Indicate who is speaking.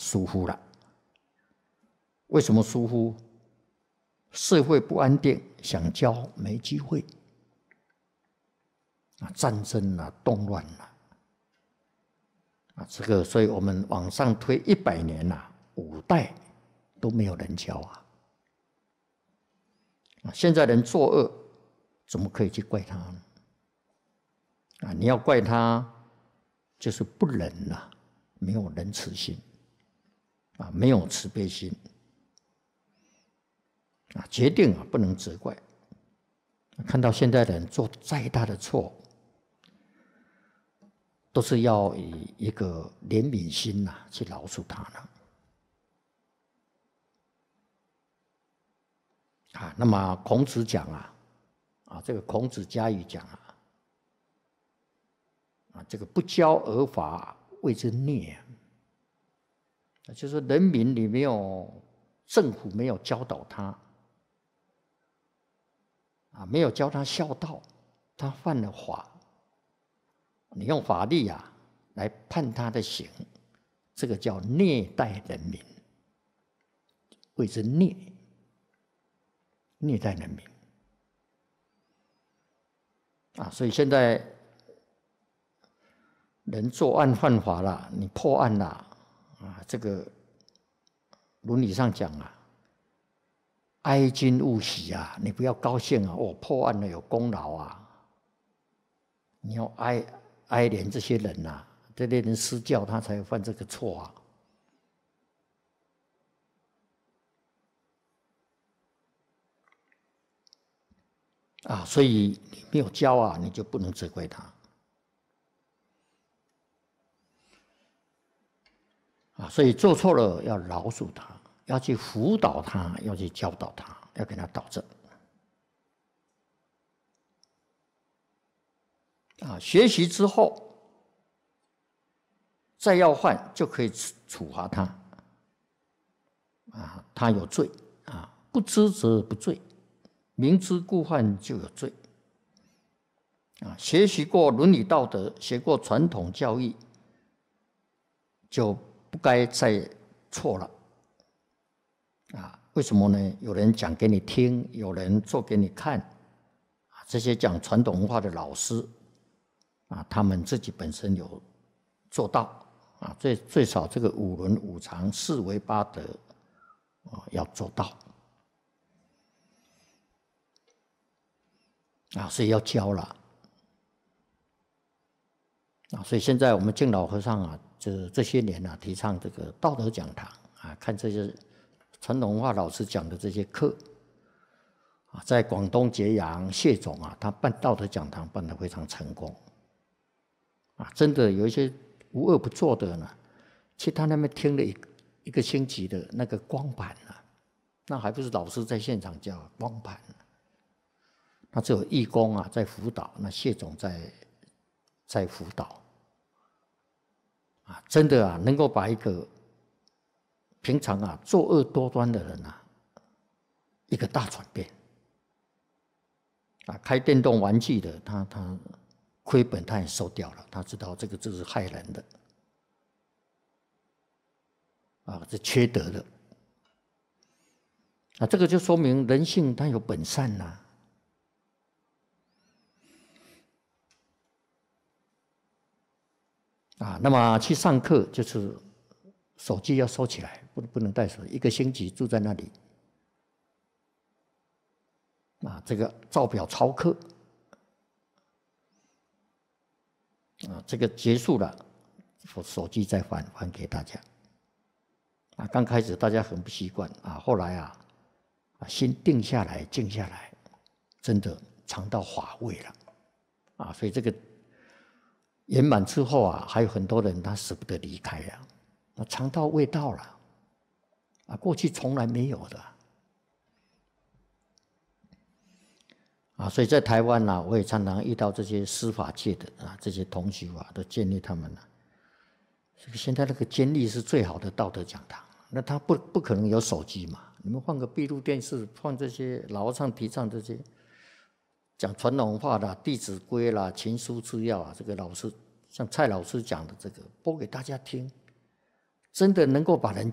Speaker 1: 疏忽了。为什么疏忽？社会不安定，想教没机会。战争啊，动乱啊，这个，所以我们往上推100年5代都没有人教现在人作恶，怎么可以去怪他呢？你要怪他，就是不仁没有仁慈心没有慈悲心决定不能责怪。看到现在的人做再大的错，都是要以一个怜悯心去饶恕他呢。那么孔子讲这个孔子家语讲这个不教而法谓之孽，就是人民你没有政府没有教导他没有教他孝道，他犯了法，你用法律来判他的刑，这个叫虐待人民，谓之虐待人民所以现在人作案犯法了，你破案了这个伦理上讲哀君勿喜你不要高兴我破案了有功劳你要哀怜这些人这些人施教他才犯这个错所以你没有教你就不能责怪他所以做错了要饶恕他，要去辅导他，要去教导他，要给他导正学习之后再要犯就可以处罚他他有罪不知则不罪，明知故犯就有罪学习过伦理道德，学过传统教育，就不该再错了为什么呢？有人讲给你听，有人做给你看这些讲传统文化的老师他们自己本身有做到最少这个5伦5常4维8德要做到所以要教了所以现在我们敬老和尚这些年提倡这个道德讲堂看这些传统文化老师讲的这些课在广东揭阳谢总他办道德讲堂办得非常成功真的有一些无恶不作的呢，去他那边听了一个星期的那个光盘那还不是老师在现场教光盘那只有义工在辅导，那谢总在辅导真的能够把一个平常作恶多端的人一个大转变开电动玩具的他亏本他也收掉了，他知道这个就是害人的这缺德的这个就说明人性它有本善那么去上课就是手机要收起来，不能带手机，1个星期住在那里这个照表操课这个结束了，手机再还给大家刚开始大家很不习惯后来心定下来静下来，真的尝到法味了所以这个圆满之后还有很多人他舍不得离开尝到味道了过去从来没有的所以在台湾我也常常遇到这些司法界的这些同学都建议他们现在那个监狱是最好的道德讲堂，那他不可能有手机嘛，你们放个闭路电视，放这些老和尚提倡这些讲传统文化的《弟子规》啦、秦书治要这个老师像蔡老师讲的这个播给大家听， 真的能够把人